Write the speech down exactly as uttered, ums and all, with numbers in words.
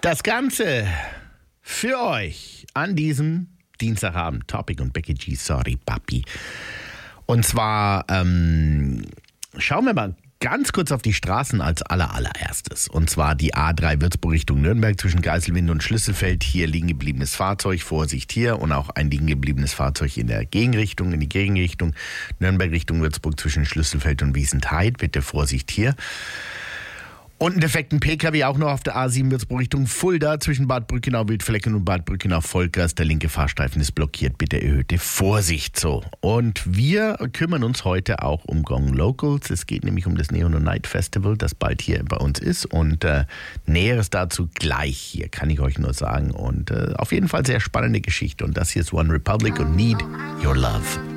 Das Ganze für euch an diesem Dienstagabend. Topic und Becky G, sorry, Papi. Und zwar ähm, schauen wir mal ganz kurz auf die Straßen als aller allererstes. Und zwar die A drei Würzburg Richtung Nürnberg zwischen Geiselwind und Schlüsselfeld. Hier liegen gebliebenes Fahrzeug, Vorsicht hier. Und auch ein liegen gebliebenes Fahrzeug in der Gegenrichtung, in die Gegenrichtung. Nürnberg Richtung Würzburg zwischen Schlüsselfeld und Wiesentheid. Bitte Vorsicht hier. Und einen defekten P K W auch noch auf der A sieben Würzburg Richtung Fulda zwischen Bad Brückenau Wildflecken und Bad Brückenau Volkers. Der linke Fahrstreifen ist blockiert. Bitte erhöhte Vorsicht. So. Und wir kümmern uns heute auch um Gong Locals. Es geht nämlich um das Neon und Night Festival, das bald hier bei uns ist. Und äh, Näheres dazu gleich hier, kann ich euch nur sagen. Und äh, auf jeden Fall sehr spannende Geschichte. Und das hier ist One Republic und Need Your Love.